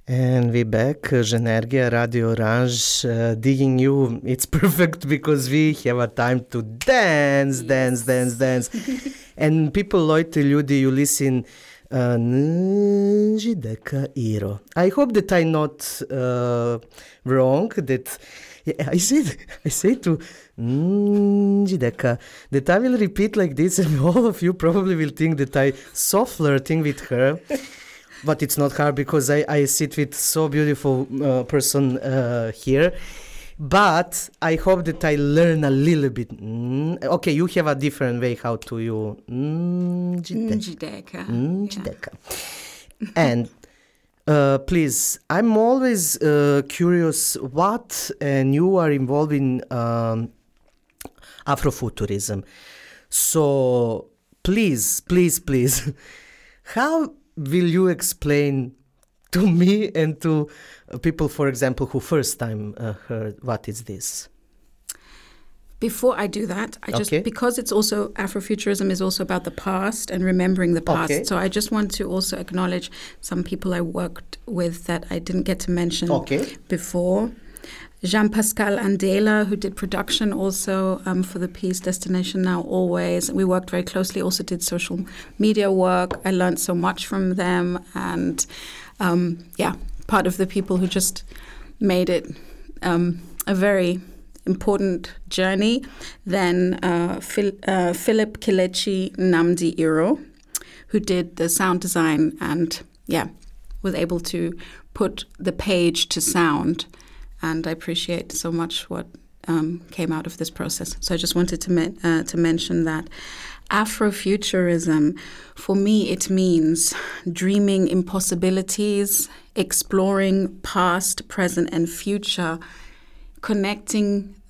And we back, Genergia Radio Orange, digging you. It's perfect because we have a time to dance. And people Leute, ljudi, you listen Njideka Iro. I hope that I'm not wrong, that I say to Njideka, that I will repeat like this and all of you probably will think that I so flirting with her. But it's not hard because I sit with so beautiful person here. But I hope that I learn a little bit. Okay, you have a different way how to you. Njideka. Njideka. And please, I'm always curious what and you are involved in Afrofuturism. So please, how will you explain to me and to people, for example, who first time heard what is this? Before I do that, because it's also Afrofuturism is also about the past and remembering the past. Okay. So I just want to also acknowledge some people I worked with that I didn't get to mention before. Jean-Pascal Andela, who did production also for the piece Destination Now Always. We worked very closely, also did social media work. I learned so much from them. And part of the people who just made it a very important journey. Then Philip Kelechi Nnamdi Iro, who did the sound design and was able to put the page to sound. And I appreciate so much what came out of this process. So I just wanted to mention that. Afrofuturism, for me, it means dreaming impossibilities, exploring past, present, and future, connecting